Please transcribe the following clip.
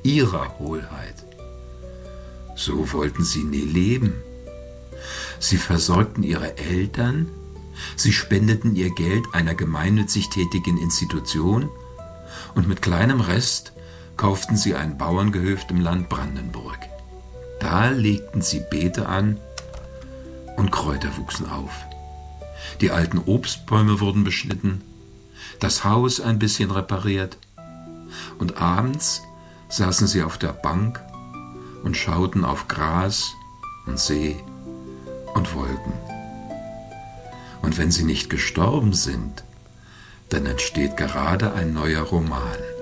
ihrer Hohlheit. So wollten sie nie leben. Sie versorgten ihre Eltern, sie spendeten ihr Geld einer gemeinnützig tätigen Institution und mit kleinem Rest kauften sie ein Bauerngehöft im Land Brandenburg. Da legten sie Beete an und Kräuter wuchsen auf. Die alten Obstbäume wurden beschnitten, das Haus ein bisschen repariert und abends saßen sie auf der Bank und schauten auf Gras und See und Wolken. Und wenn sie nicht gestorben sind, dann entsteht gerade ein neuer Roman.